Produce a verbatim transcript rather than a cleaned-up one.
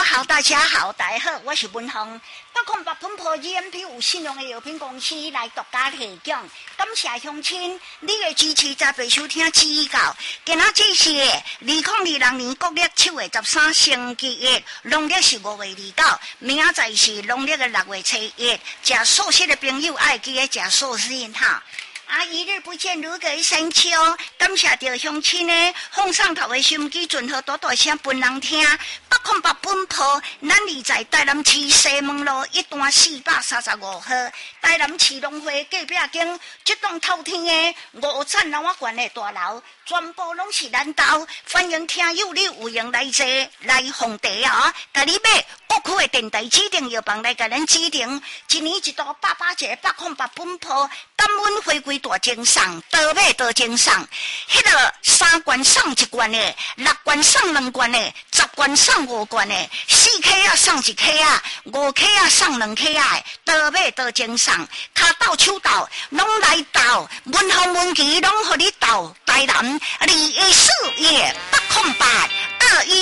好，大家好，大家好，我是文芳。八控八分破 G M P 有信用的药品公司来独家提供，感谢乡亲你的支持，才被收听指教。今仔这是二零二六年国历七月十三星期一，农历是五月二九，明仔载是农历的六月七一。食素食的朋友爱记得食素食哈。啊！一日不见，如隔三秋。感谢着乡亲呢，放上头的心机，准好大大声分人听。八控八本铺，咱二在台南市西门路一段四百三十五号，台南市农会隔壁间，这栋透天的五层楼啊，悬的大楼，全部拢是咱家。欢迎听友你有闲来坐来奉茶啊！甲你买各区的电台指定药房来甲咱指定，一年一度八八节八控八本铺，感恩回归。大精送，多买多精送。迄个三罐送一罐的，六罐送两罐的，十罐送五罐的，四克啊送一克啊，五克啊送两克啊，多买多精送。骹斗手斗拢来斗，文风文琪拢互你斗。台南二一四月八控八二一。